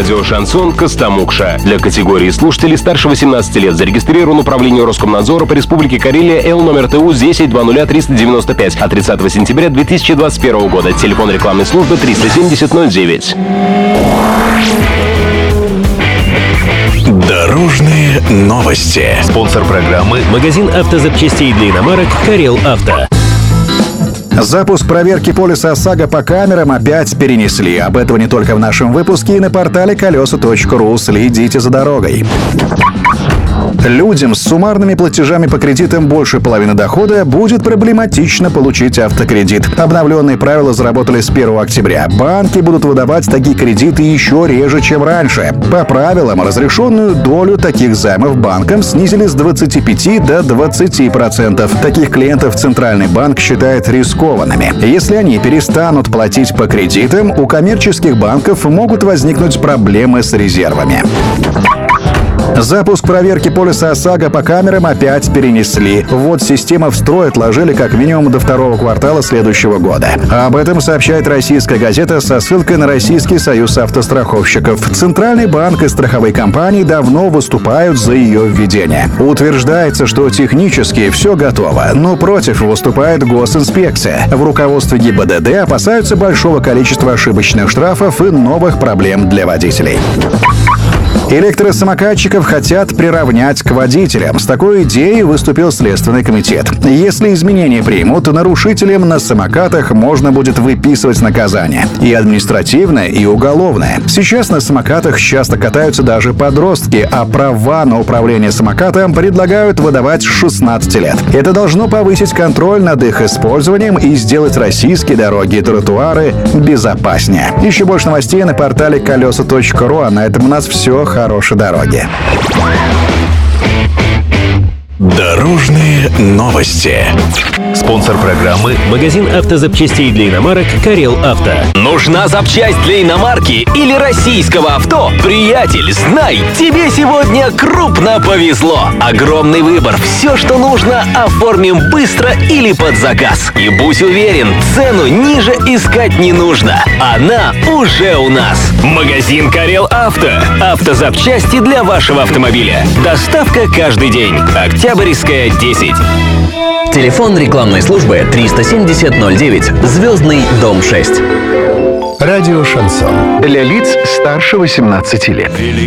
Радио «Шансон» Костомукша. Для категории слушателей старше 18 лет зарегистрирован управление Роскомнадзора по Республике Карелия Л номер ТУ 10-00-395 от 30 сентября 2021 года. Телефон рекламной службы 370-09. Дорожные новости. Спонсор программы — магазин автозапчастей для иномарок «Карел Авто». Запуск проверки полиса ОСАГО по камерам опять перенесли. Об этом не только в нашем выпуске и на портале колеса.ру. Следите за дорогой. Людям с суммарными платежами по кредитам больше половины дохода будет проблематично получить автокредит. Обновленные правила заработали с 1 октября. Банки будут выдавать такие кредиты еще реже, чем раньше. По правилам, разрешенную долю таких займов банкам снизили с 25 до 20%. Таких клиентов Центральный банк считает рискованными. Если они перестанут платить по кредитам, у коммерческих банков могут возникнуть проблемы с резервами. Запуск проверки полиса ОСАГО по камерам опять перенесли. Ввод системы в строй отложили как минимум до второго квартала следующего года. Об этом сообщает российская газета со ссылкой на Российский союз автостраховщиков. Центральный банк и страховые компании давно выступают за ее введение. Утверждается, что технически все готово, но против выступает госинспекция. В руководстве ГИБДД опасаются большого количества ошибочных штрафов и новых проблем для водителей. Электросамокатчиков хотят приравнять к водителям. С такой идеей выступил Следственный комитет. Если изменения примут, то нарушителям на самокатах можно будет выписывать наказание. И административное, и уголовное. Сейчас на самокатах часто катаются даже подростки, а права на управление самокатом предлагают выдавать с 16 лет. Это должно повысить контроль над их использованием и сделать российские дороги и тротуары безопаснее. Еще больше новостей на портале колеса.ру. А на этом у нас все. Хорошей дороги. Дорожные новости. Спонсор программы — магазин автозапчастей для иномарок «Карел Авто». Нужна запчасть для иномарки или российского авто? Приятель, знай, тебе сегодня крупно повезло. Огромный выбор. Все, что нужно, оформим быстро или под заказ. И будь уверен, цену ниже искать не нужно. Она уже у нас. Магазин «Карел Авто». Автозапчасти для вашего автомобиля. Доставка каждый день. Октябрьская, 10. Телефон рекламной службы 370-09. Звездный дом 6. Радио «Шансон». Для лиц старше 18 лет.